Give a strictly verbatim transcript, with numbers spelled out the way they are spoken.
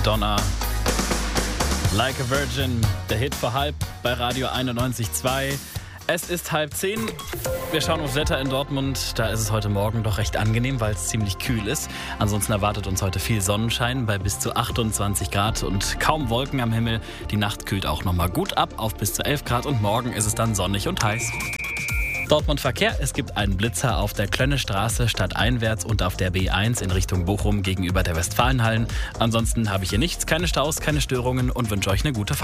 Madonna. Like a Virgin, der Hit vor halb bei Radio einundneunzig Komma zwei. Es ist halb zehn. Wir schauen aufs Wetter in Dortmund. Da ist es heute Morgen doch recht angenehm, weil es ziemlich kühl ist. Ansonsten erwartet uns heute viel Sonnenschein bei bis zu achtundzwanzig Grad und kaum Wolken am Himmel. Die Nacht kühlt auch nochmal gut ab auf bis zu elf Grad und morgen ist es dann sonnig und heiß. Dortmund Verkehr. Es gibt einen Blitzer auf der Klönnestraße stadteinwärts und auf der B eins in Richtung Bochum gegenüber der Westfalenhallen. Ansonsten habe ich hier nichts, keine Staus, keine Störungen und wünsche euch eine gute Fahrt.